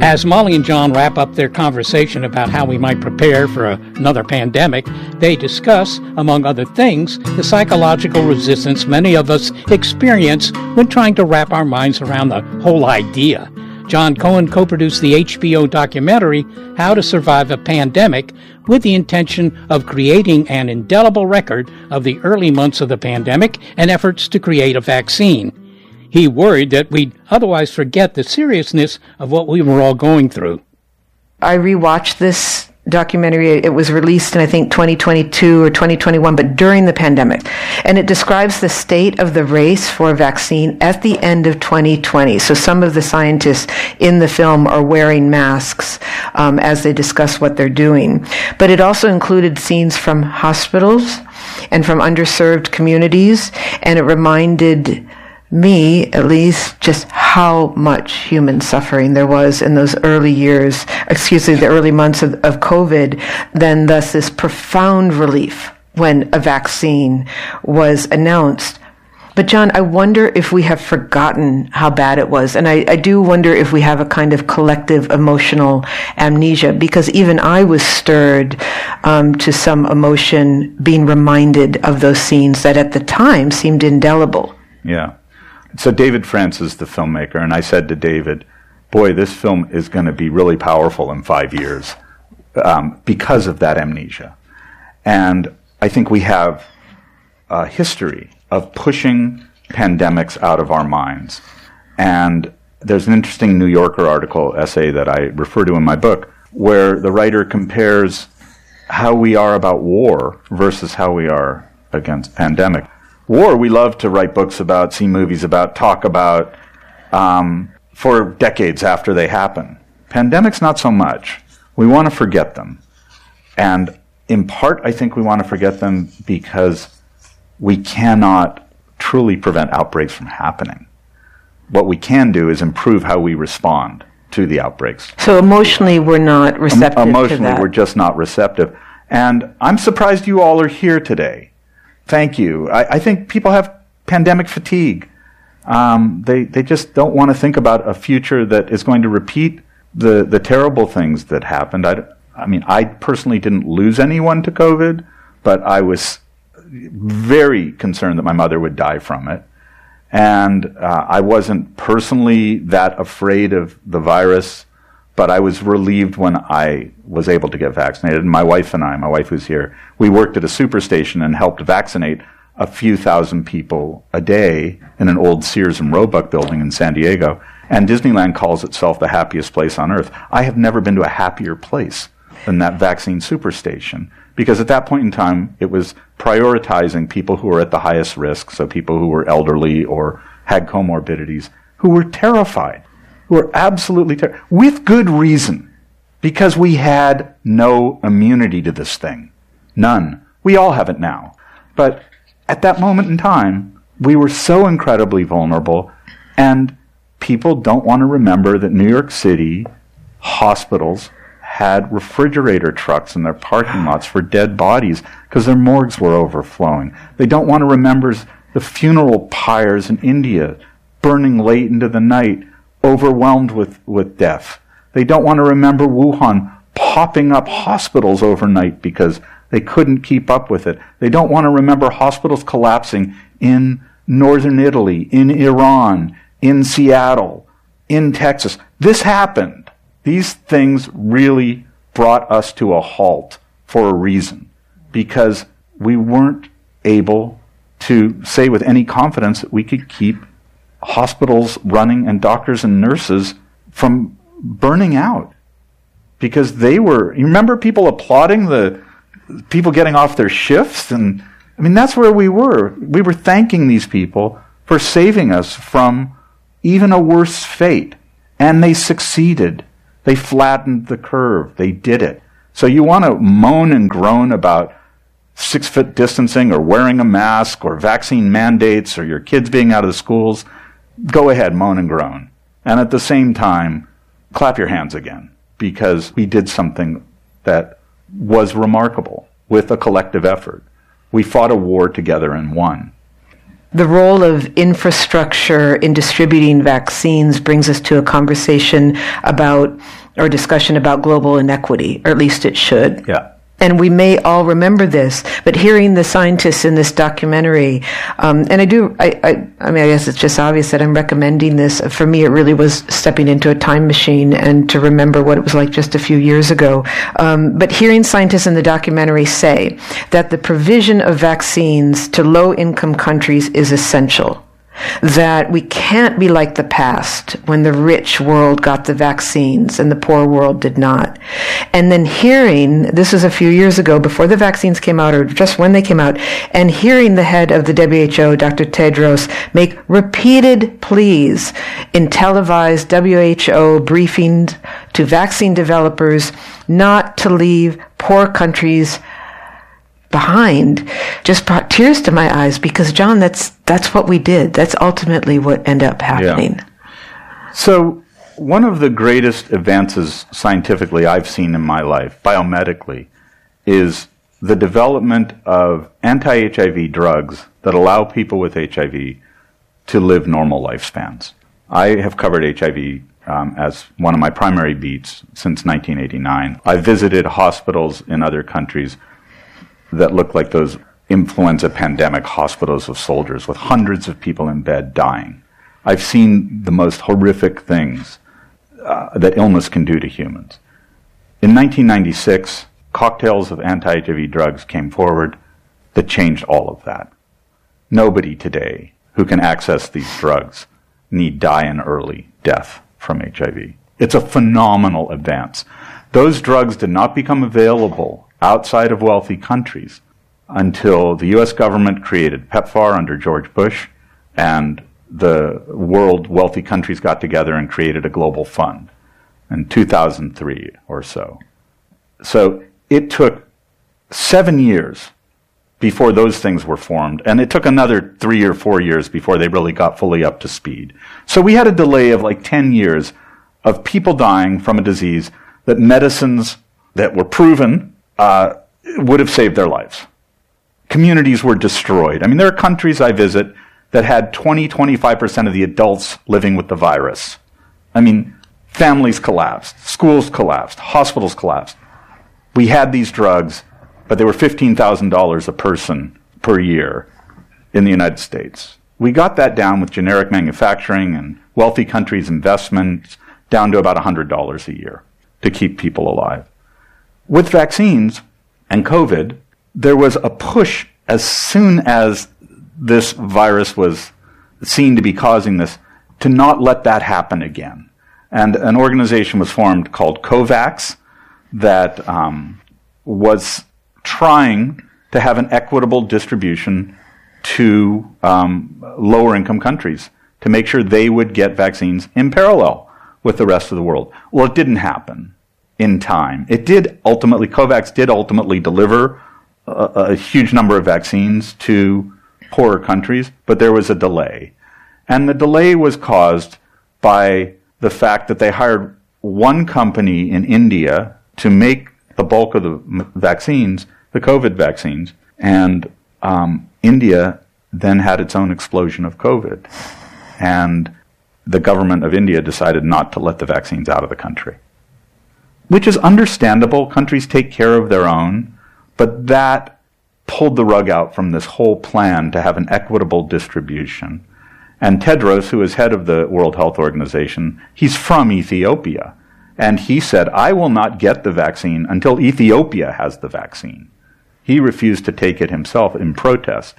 As Molly and John wrap up their conversation about how we might prepare for another pandemic, they discuss, among other things, the psychological resistance many of us experience when trying to wrap our minds around the whole idea. John Cohen co-produced the HBO documentary, How to Survive a Pandemic, with the intention of creating an indelible record of the early months of the pandemic and efforts to create a vaccine. He worried that we'd otherwise forget the seriousness of what we were all going through. I rewatched this documentary. It was released in, I think, 2022 or 2021, but during the pandemic. And it describes the state of the race for a vaccine at the end of 2020. So some of the scientists in the film are wearing masks as they discuss what they're doing. But it also included scenes from hospitals and from underserved communities, and it reminded me, at least, just how much human suffering there was in those early years, the early months of COVID, then thus this profound relief when a vaccine was announced. But John, I wonder if we have forgotten how bad it was. And I do wonder if we have a kind of collective emotional amnesia, because even I was stirred to some emotion being reminded of those scenes that at the time seemed indelible. Yeah. So David Francis, the filmmaker, and I said to David, boy, this film is going to be really powerful in 5 years because of that amnesia. And I think we have a history of pushing pandemics out of our minds. And there's an interesting New Yorker essay that I refer to in my book, where the writer compares how we are about war versus how we are against pandemic. War, we love to write books about, see movies about, talk about for decades after they happen. Pandemics, not so much. We want to forget them. And in part, I think we want to forget them because we cannot truly prevent outbreaks from happening. What we can do is improve how we respond to the outbreaks. So emotionally, we're not receptive to that. Emotionally, we're just not receptive. And I'm surprised you all are here today. Thank you. I think people have pandemic fatigue. They just don't want to think about a future that is going to repeat the terrible things that happened. I personally didn't lose anyone to COVID, but I was very concerned that my mother would die from it. And I wasn't personally that afraid of the virus, but I was relieved when I was able to get vaccinated. And my wife and I, my wife who's here, we worked at a superstation and helped vaccinate a few thousand people a day in an old Sears and Roebuck building in San Diego. And Disneyland calls itself the happiest place on earth. I have never been to a happier place than that vaccine superstation, because at that point in time, it was prioritizing people who were at the highest risk, so people who were elderly or had comorbidities, who were terrified. Who are absolutely terrible, with good reason, because we had no immunity to this thing. None. We all have it now. But at that moment in time, we were so incredibly vulnerable, and people don't want to remember that New York City hospitals had refrigerator trucks in their parking lots for dead bodies because their morgues were overflowing. They don't want to remember the funeral pyres in India burning late into the night, overwhelmed with death. They don't want to remember Wuhan popping up hospitals overnight because they couldn't keep up with it. They don't want to remember hospitals collapsing in northern Italy, in Iran, in Seattle, in Texas. This happened. These things really brought us to a halt for a reason, because we weren't able to say with any confidence that we could keep hospitals running and doctors and nurses from burning out, because you remember people applauding the people getting off their shifts, and that's where we were. We were thanking these people for saving us from even a worse fate, and they succeeded. They flattened the curve. They did it. So you want to moan and groan about 6-foot distancing or wearing a mask or vaccine mandates or your kids being out of the schools, go ahead, moan and groan. And at the same time, clap your hands again, because we did something that was remarkable with a collective effort. We fought a war together and won. The role of infrastructure in distributing vaccines brings us to a conversation about, or discussion about, global inequity, or at least it should. Yeah. And we may all remember this, but hearing the scientists in this documentary, and I mean, I guess it's just obvious that I'm recommending this. For me, it really was stepping into a time machine and to remember what it was like just a few years ago. But hearing scientists in the documentary say that the provision of vaccines to low-income countries is essential. That we can't be like the past when the rich world got the vaccines and the poor world did not. And then hearing, this was a few years ago before the vaccines came out or just when they came out, and hearing the head of the WHO, Dr. Tedros, make repeated pleas in televised WHO briefings to vaccine developers not to leave poor countries behind, just brought tears to my eyes because, John, that's what we did. That's ultimately what ended up happening. Yeah. So one of the greatest advances scientifically I've seen in my life, biomedically, is the development of anti-HIV drugs that allow people with HIV to live normal lifespans. I have covered HIV as one of my primary beats since 1989. I visited hospitals in other countries that look like those influenza pandemic hospitals of soldiers with hundreds of people in bed dying. I've seen the most horrific things that illness can do to humans. In 1996, cocktails of anti-HIV drugs came forward that changed all of that. Nobody today who can access these drugs need die an early death from HIV. It's a phenomenal advance. Those drugs did not become available outside of wealthy countries until the U.S. government created PEPFAR under George Bush, and the world wealthy countries got together and created a global fund in 2003 or so. So it took 7 years before those things were formed, and it took another 3 or 4 years before they really got fully up to speed. So we had a delay of like 10 years of people dying from a disease that medicines that were proven would have saved their lives. Communities were destroyed. I mean, there are countries I visit that had 20-25% of the adults living with the virus. I mean, families collapsed, schools collapsed, hospitals collapsed. We had these drugs, but they were $15,000 a person per year in the United States. We got that down with generic manufacturing and wealthy countries' investments down to about $100 a year to keep people alive. With vaccines and COVID, there was a push as soon as this virus was seen to be causing this to not let that happen again. And an organization was formed called COVAX that was trying to have an equitable distribution to lower income countries to make sure they would get vaccines in parallel with the rest of the world. Well, it didn't happen in time. COVAX did ultimately deliver a huge number of vaccines to poorer countries, but there was a delay. And the delay was caused by the fact that they hired one company in India to make the bulk of the vaccines, the COVID vaccines, and India then had its own explosion of COVID. And the government of India decided not to let the vaccines out of the country, which is understandable. Countries take care of their own, but that pulled the rug out from this whole plan to have an equitable distribution. And Tedros, who is head of the World Health Organization, he's from Ethiopia. And he said, I will not get the vaccine until Ethiopia has the vaccine. He refused to take it himself in protest.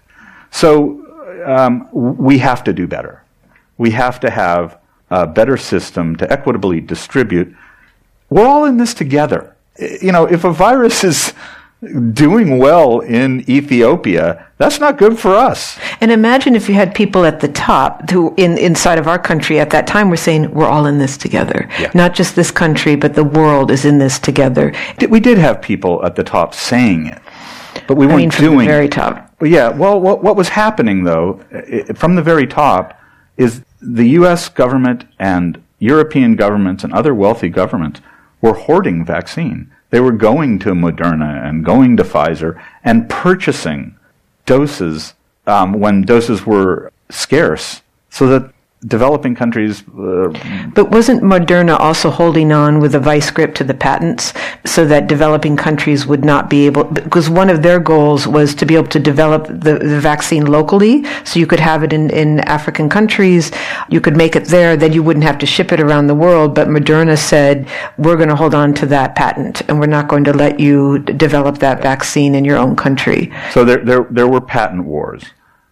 So we have to do better. We have to have a better system to equitably distribute. We're all in this together. You know, if a virus is doing well in Ethiopia, that's not good for us. And imagine if you had people at the top who inside of our country at that time were saying, we're all in this together. Yeah. Not just this country, but the world is in this together. We did have people at the top saying it, but we weren't from doing the very top. Yeah, well, what was happening, though, from the very top, is the U.S. government and European governments and other wealthy governments were hoarding vaccine. They were going to Moderna and going to Pfizer and purchasing doses when doses were scarce, so that developing countries... But wasn't Moderna also holding on with a vice grip to the patents so that developing countries would not be able... Because one of their goals was to be able to develop the vaccine locally, so you could have it in African countries, you could make it there, then you wouldn't have to ship it around the world. But Moderna said, we're going to hold on to that patent, and we're not going to let you develop that vaccine in your own country. So there were patent wars.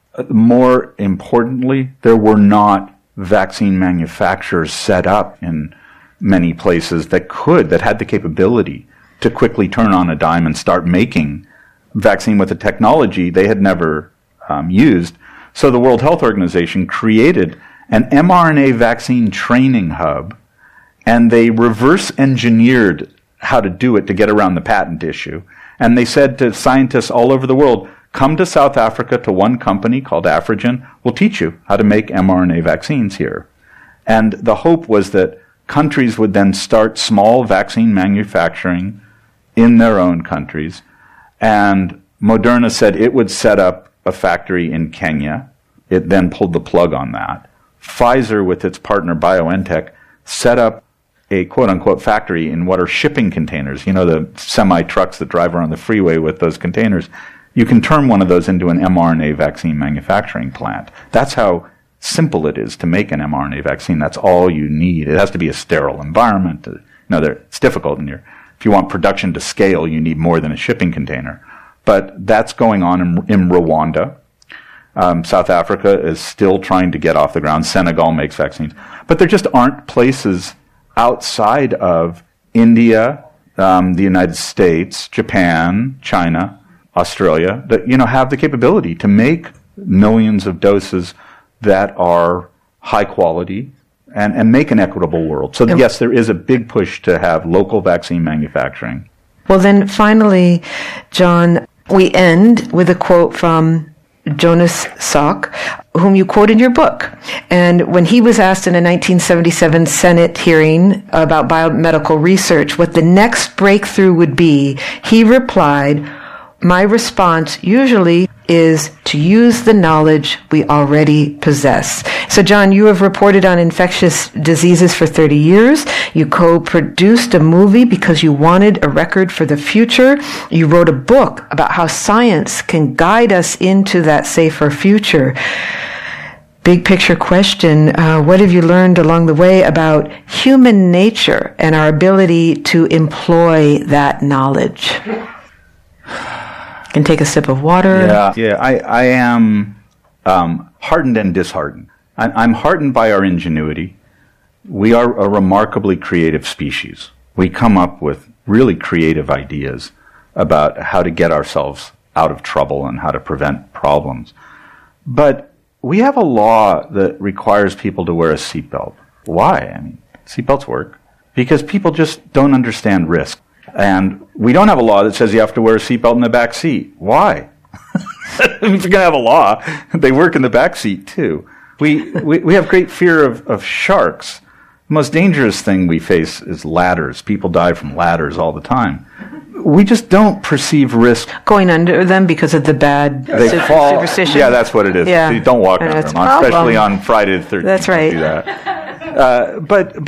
More importantly, there were not vaccine manufacturers set up in many places that had the capability to quickly turn on a dime and start making vaccine with a technology they had never used. So the World Health Organization created an mRNA vaccine training hub, and they reverse engineered how to do it to get around the patent issue. And they said to scientists all over the world, come to South Africa to one company called Afrigen. We'll teach you how to make mRNA vaccines here. And the hope was that countries would then start small vaccine manufacturing in their own countries. And Moderna said it would set up a factory in Kenya. It then pulled the plug on that. Pfizer, with its partner BioNTech, set up a quote-unquote factory in what are shipping containers. You know, the semi-trucks that drive around the freeway with those containers. You can turn one of those into an mRNA vaccine manufacturing plant. That's how simple it is to make an mRNA vaccine. That's all you need. It has to be a sterile environment. It's difficult. If you want production to scale, you need more than a shipping container. But that's going on in Rwanda. South Africa is still trying to get off the ground. Senegal makes vaccines. But there just aren't places outside of India, the United States, Japan, China, Australia, that have the capability to make millions of doses that are high quality and make an equitable world. So yes, there is a big push to have local vaccine manufacturing. Well, then finally, John, we end with a quote from Jonas Salk, whom you quote in your book. And when he was asked in a 1977 Senate hearing about biomedical research what the next breakthrough would be, he replied, "My response usually is to use the knowledge we already possess." So, John, you have reported on infectious diseases for 30 years. You co-produced a movie because you wanted a record for the future. You wrote a book about how science can guide us into that safer future. Big picture question, what have you learned along the way about human nature and our ability to employ that knowledge? Can take a sip of water. Yeah. I am heartened and disheartened. I'm heartened by our ingenuity. We are a remarkably creative species. We come up with really creative ideas about how to get ourselves out of trouble and how to prevent problems. But we have a law that requires people to wear a seatbelt. Why? Seatbelts work. Because people just don't understand risk. And we don't have a law that says you have to wear a seatbelt in the back seat. Why? If you're going to have a law, they work in the back seat too. We have great fear of sharks. The most dangerous thing we face is ladders. People die from ladders all the time. We just don't perceive risk. Going under them because of the bad superstition? Yeah, that's what it is. Yeah. You don't walk under them, especially on Friday the 13th. That's right. Do that.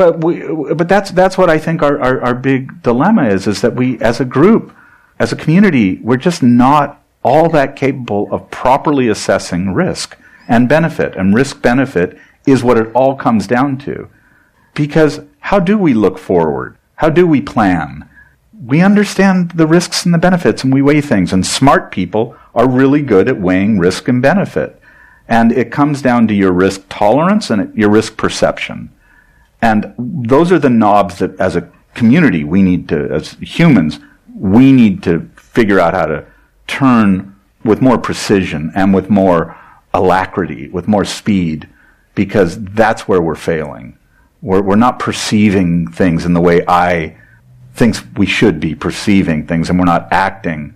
But that's what I think our big dilemma is that we, as a group, as a community, we're just not all that capable of properly assessing risk and benefit. And risk-benefit is what it all comes down to. Because how do we look forward? How do we plan? We understand the risks and the benefits, and we weigh things. And smart people are really good at weighing risk and benefit. And it comes down to your risk tolerance and your risk perception. And those are the knobs that, as a community, we need to, as humans, we need to figure out how to turn with more precision and with more alacrity, with more speed, because that's where we're failing. We're not perceiving things in the way I think we should be perceiving things, and we're not acting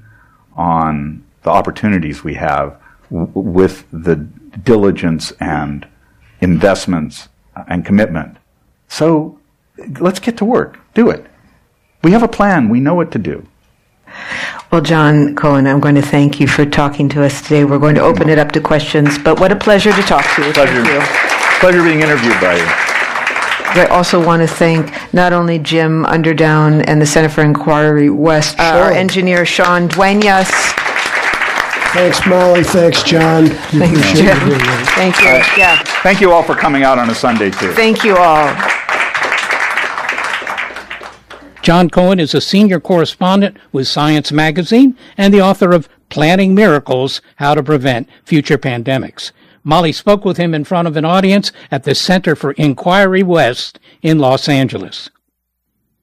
on the opportunities we have with the diligence and investments and commitment. So let's get to work. Do it. We have a plan. We know what to do. Well, John Cohen, I'm going to thank you for talking to us today. We're going to open it up to questions, but what a pleasure to talk to you. Pleasure. Thank you. Pleasure being interviewed by you. I also want to thank not only Jim Underdown and the Center for Inquiry West, our engineer Sean Duenas. Thanks, Molly. Thanks, John. Thanks, Jim. Thank you. Yeah. Thank you all for coming out on a Sunday, too. Thank you all. John Cohen is a senior correspondent with Science Magazine and the author of Planning Miracles, How to Prevent Future Pandemics. Molly spoke with him in front of an audience at the Center for Inquiry West in Los Angeles.